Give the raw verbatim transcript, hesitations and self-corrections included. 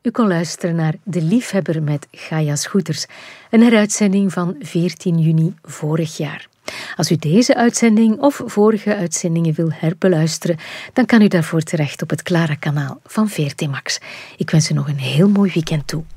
U kon luisteren naar De Liefhebber met Gaia Scooters, een heruitzending van veertien juni vorig jaar. Als u deze uitzending of vorige uitzendingen wil herbeluisteren, dan kan u daarvoor terecht op het Clara-kanaal van V R T Max. Ik wens u nog een heel mooi weekend toe.